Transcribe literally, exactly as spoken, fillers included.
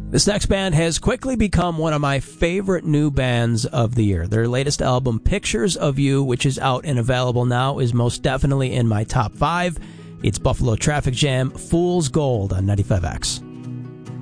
This next band has quickly become one of my favorite new bands of the year. Their latest album, Pictures of You, which is out and available now, is most definitely in my top five. It's Buffalo Traffic Jam, Fool's Gold on ninety-five X.